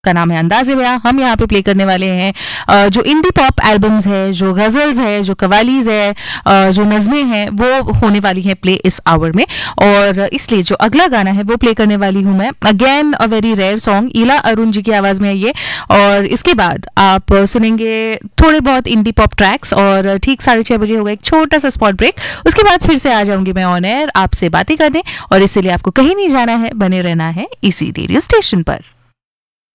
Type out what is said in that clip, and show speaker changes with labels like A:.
A: का नाम है अंदाज़े बयां। हम यहाँ पे प्ले करने वाले हैं जो इंडी पॉप एल्बम्स है, जो गज़ल्स है, जो कवालीज है, जो नज़में हैं, वो होने वाली हैं प्ले इस आवर में। और इसलिए जो अगला गाना है वो प्ले करने वाली हूँ मैं, again a very rare song, ईला अरुण जी की आवाज़ में है ये। और इसके बाद आप सुनेंगे थोड़े बहुत इंडी पॉप ट्रैक्स और ठीक 6:30 बजे होगा एक छोटा सा स्पॉट ब्रेक। उसके बाद फिर से आ जाऊंगी मैं ऑन एयर आपसे बातें करने, और इसलिए आपको कहीं नहीं जाना है, बने रहना है इसी रेडियो स्टेशन पर।